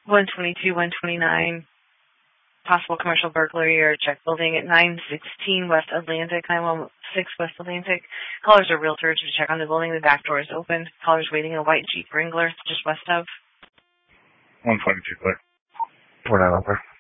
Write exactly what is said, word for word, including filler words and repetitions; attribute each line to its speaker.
Speaker 1: one twenty-two, one twenty-nine, possible commercial burglary or check building at nine sixteen West Atlantic, nine one six West Atlantic. Callers are realtors to check on the building. The back door is open. Callers waiting a white Jeep Wrangler just west of.
Speaker 2: one twenty-two, clear. four nine one,